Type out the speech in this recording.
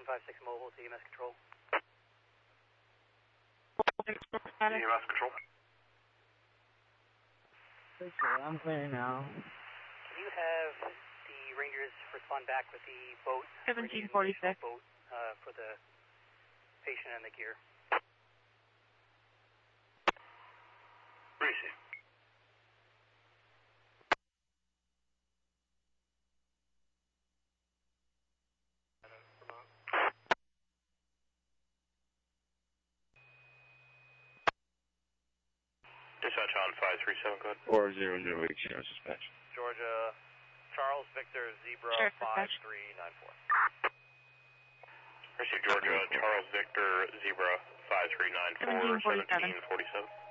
756 mobile to EMS control. EMS control. Okay, I'm clear now. Can you have the Rangers respond back with the boat? 1746. Boat for the patient and the gear. Receive. Dispatch on 537 code. 400 dispatch. Georgia, Charles Victor Zebra Sure, 5394. Receive Georgia, Charles Victor Zebra 5394 1747.